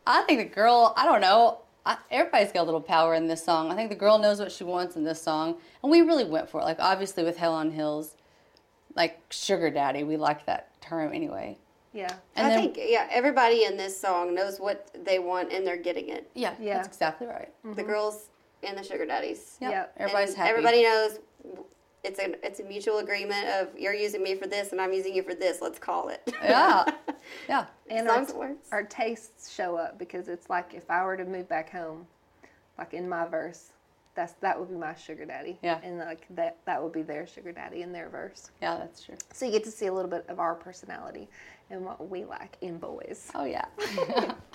I think the girl, I don't know. Everybody's got a little power in this song. I think the girl knows what she wants in this song. And we really went for it. Like, obviously, with Hell on Hills, like, sugar daddy, we like that term anyway. Yeah. And I think everybody in this song knows what they want and they're getting it. Yeah, that's exactly right. Mm-hmm. The girls and the sugar daddies. Yeah, everybody's happy. Everybody knows it's a mutual agreement of you're using me for this and I'm using you for this. Let's call it. Yeah. And our tastes show up because it's like if I were to move back home, like in my verse, that would be my sugar daddy. Yeah. And like that would be their sugar daddy in their verse. Yeah, that's true. So you get to see a little bit of our personality and what we like in boys. Oh, yeah.